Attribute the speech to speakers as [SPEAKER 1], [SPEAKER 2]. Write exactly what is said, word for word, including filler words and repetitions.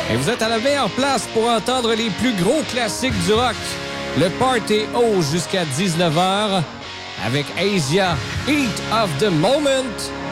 [SPEAKER 1] Et vous êtes à la meilleure place pour entendre les plus gros classiques du rock. Le Party O jusqu'à dix-neuf heures avec Asia, Heat of the Moment.